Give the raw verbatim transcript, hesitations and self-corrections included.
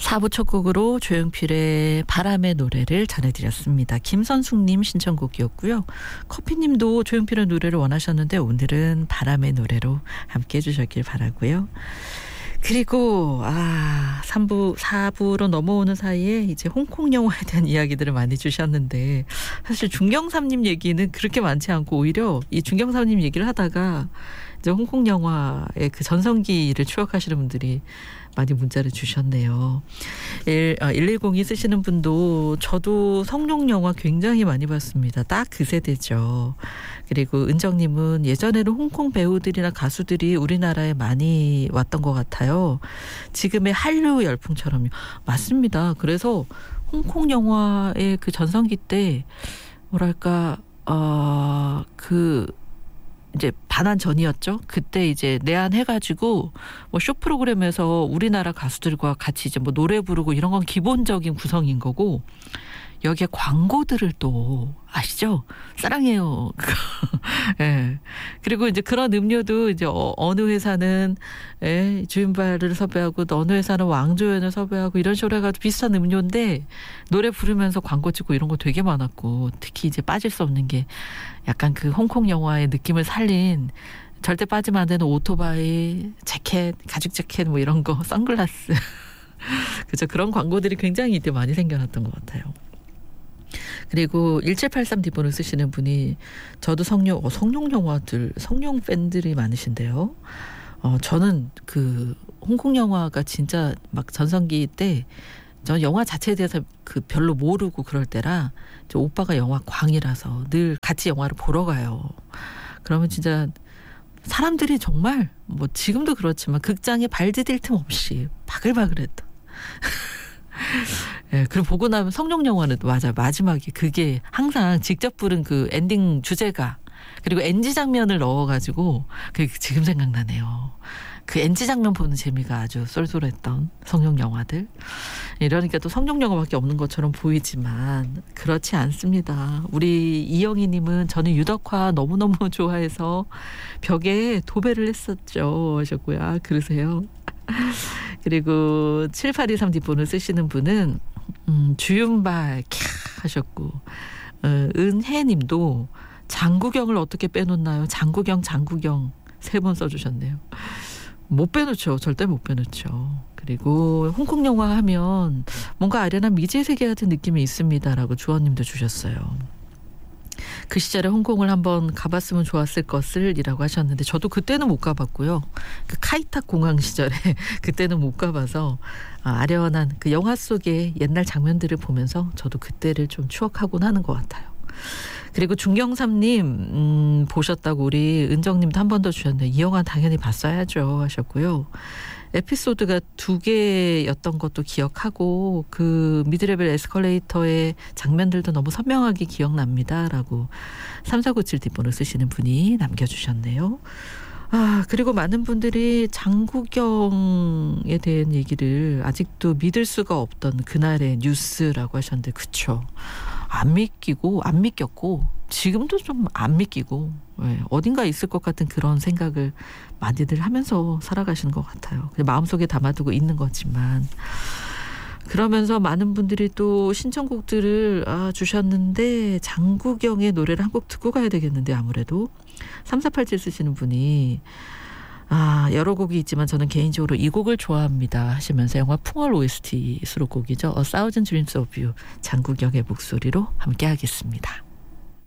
사 부 첫 곡으로 조용필의 바람의 노래를 전해드렸습니다. 김선숙님 신청곡이었고요. 커피님도 조용필의 노래를 원하셨는데 오늘은 바람의 노래로 함께 해주셨길 바라고요. 그리고 아 삼 부, 사 부로 넘어오는 사이에 이제 홍콩 영화에 대한 이야기들을 많이 주셨는데 사실 중경삼님 얘기는 그렇게 많지 않고 오히려 이 중경삼님 얘기를 하다가 이제 홍콩 영화의 그 전성기를 추억하시는 분들이 많이 문자를 주셨네요. 일일공이 쓰시는 분도 저도 성룡 영화 굉장히 많이 봤습니다. 딱 그 세대죠. 그리고 은정님은 예전에는 홍콩 배우들이나 가수들이 우리나라에 많이 왔던 것 같아요. 지금의 한류 열풍처럼요. 맞습니다. 그래서 홍콩 영화의 그 전성기 때 뭐랄까 어, 그 이제 반환 전이었죠. 그때 이제 내한해가지고 뭐 쇼 프로그램에서 우리나라 가수들과 같이 이제 뭐 노래 부르고 이런 건 기본적인 구성인 거고 여기에 광고들을 또 아시죠? 사랑해요. 예. 네. 그리고 이제 그런 음료도 이제 어, 어느 회사는 예, 주윤발을 섭외하고 어느 회사는 왕조연을 섭외하고 이런 식으로 해가지고 비슷한 음료인데 노래 부르면서 광고 찍고 이런 거 되게 많았고 특히 이제 빠질 수 없는 게 약간 그 홍콩 영화의 느낌을 살린 절대 빠지면 안 되는 오토바이, 재킷, 가죽 재킷 뭐 이런 거, 선글라스. 그죠. 그런 광고들이 굉장히 이때 많이 생겨났던 것 같아요. 그리고 일칠팔삼 디본을 쓰시는 분이 저도 성룡, 어, 성룡 영화들, 성룡 팬들이 많으신데요. 어, 저는 그 홍콩 영화가 진짜 막 전성기 때 저 영화 자체에 대해서 그 별로 모르고 그럴 때라 저 오빠가 영화 광이라서 늘 같이 영화를 보러 가요. 그러면 진짜 사람들이 정말 뭐 지금도 그렇지만 극장에 발 디딜 틈 없이 바글바글했던. 예, 그리고 보고 나면 성룡 영화는 맞아 마지막에 그게 항상 직접 부른 그 엔딩 주제가 그리고 엔지 장면을 넣어가지고 그 지금 생각나네요. 그 엔지 장면 보는 재미가 아주 쏠쏠했던 성룡 영화들. 이러니까 또 성룡 영화밖에 없는 것처럼 보이지만 그렇지 않습니다. 우리 이영희님은 저는 유덕화 너무너무 좋아해서 벽에 도배를 했었죠 하셨고요. 아, 그러세요? 그리고 칠팔이삼 디본을 쓰시는 분은 음, 주윤발 캬 하셨고 어, 은혜님도 장구경을 어떻게 빼놓나요? 장구경 장구경 세 번 써주셨네요. 못 빼놓죠. 절대 못 빼놓죠. 그리고 홍콩 영화 하면 뭔가 아련한 미지의 세계 같은 느낌이 있습니다라고 주원님도 주셨어요. 그 시절에 홍콩을 한번 가봤으면 좋았을 것을 이라고 하셨는데 저도 그때는 못 가봤고요. 그 카이탁 공항 시절에 그때는 못 가봐서 아련한 그 영화 속의 옛날 장면들을 보면서 저도 그때를 좀 추억하곤 하는 것 같아요. 그리고 중경삼님 음, 보셨다고 우리 은정님도 한 번 더 주셨는데 이 영화 당연히 봤어야죠 하셨고요. 에피소드가 두 개였던 것도 기억하고 그 미드레벨 에스컬레이터의 장면들도 너무 선명하게 기억납니다라고 삼사구칠 디본을 쓰시는 분이 남겨주셨네요. 아 그리고 많은 분들이 장구경에 대한 얘기를 아직도 믿을 수가 없던 그날의 뉴스라고 하셨는데 그쵸. 안 믿기고 안 믿겼고 지금도 좀 안 믿기고 네, 어딘가 있을 것 같은 그런 생각을 많이들 하면서 살아가시는 것 같아요. 마음속에 담아두고 있는 거지만 그러면서 많은 분들이 또 신청곡들을 아, 주셨는데 장구경의 노래를 한 곡 듣고 가야 되겠는데 아무래도 삼사팔칠 쓰시는 분이 아 여러 곡이 있지만 저는 개인적으로 이 곡을 좋아합니다 하시면서 영화 풍월 오에스티 수록곡이죠. A Thousand Dreams of You 장구경의 목소리로 함께 하겠습니다.